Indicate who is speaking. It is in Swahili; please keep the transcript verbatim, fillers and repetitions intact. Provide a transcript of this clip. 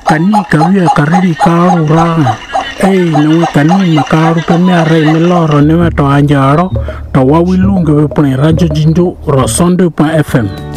Speaker 1: kani kawia kariri karu ra ei no kani makaru pe me are me loro ne to anjaro to wawilunge we pone radio jinjo ro sonde point f m.